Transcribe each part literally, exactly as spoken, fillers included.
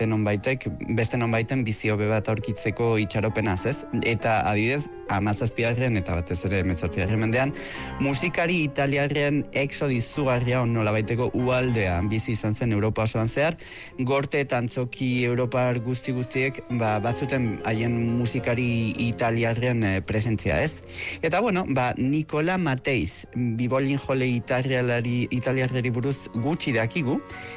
beste nonbaitek, beste nonbaiten bizi hobe bat aurkitzeko itxaropenaz, ez? Eta adibidez, hamazazpigarren eta batez ere hemezortzigarren mendean, musikari italiarren exodi izugarria on nolabaiteko ualdea bizi izan zen Europa osoan zehar, gorte eta antzoki Europar guzti guztiek ba, batzuten haien musikari italiarren eh, presentzia, ez? Eta bueno, ba, Nicola Mateiz, bibolin jole italiarrari, italiarrari buruz gutxi dakigu,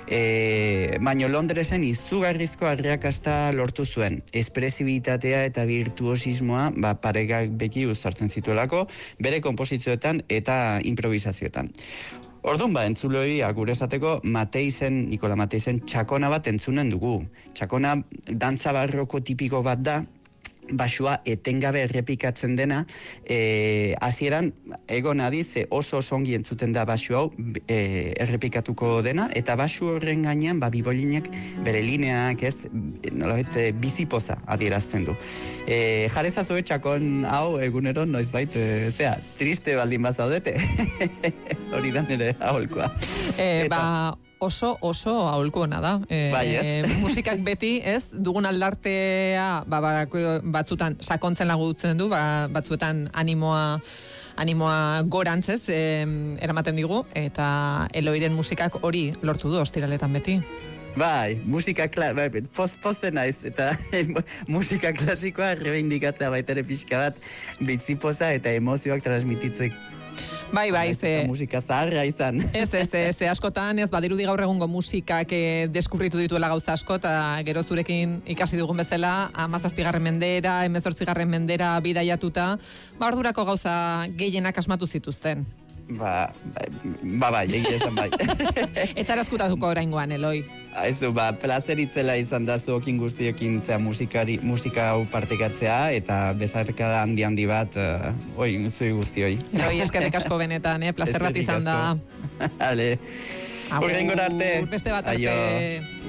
e, baino Londresen izugarrizko arrakasta lortu zuen, espresibitatea eta virtuosismoa ba, paregak beki uzartzen zituelako, bere konposizioetan eta improvisazioetan. Orduan ba, entzuloi gure esateko Mateizen, Nikola Mateizen txakona bat entzunen dugu. Txakona dantza barroko tipiko bat da, basua etengabe errepikatzen dena, e, hasieran egon adiz oso oso ongi entzuten da basu hau e, errepikatuko dena, eta basu horren gainean ba, bibolinek bere lineak ez, nolabait bizipoza adierazten du. E, jarezazue txakon hau egunero noizbait, e, zera, triste baldin bazaudete, hori da nire aholkoa. E, ba... Oso, oso aholkuona da. E, bai, ez? Musikak beti, ez, dugun aldartea ba, ba, batzutan sakontzen lagutzen du, ba, batzuetan animoa animoa gorantzez e, eramaten digu, eta Eloiren musikak hori lortu du ostiraletan beti. Bai, musika bai, poz, pozten naiz, eta musika klasikoa rebeindikatzea baitere pixka bat bitzipoza eta emozioak transmititzeko. Bai, bai, ze... musika zaharra izan. Ez, ez, ez, askotan, ez, badirudi gaur egungo musikak eh, deskubritu dituela gauza asko, eta gero zurekin ikasi dugun bezala, hamazazpigarren mendera, hemezortzigarren mendera bidaiatuta, ba, ordurako gauza gehienak asmatu zituzten. Ba, ba, bai, egia esan bai. Etzara eskutatuko oraingoan, Eloi. Aizu, ba, plazeritzela izan da zuokin guztiokin zea musikari, musika hau partekatzea, eta besarkada handi handi bat, uh, oi, zui guztioi. Eloi, eskerrik asko benetan, eh? Plazer bat izan da. Ale, horrengora arte. Beste bat arte.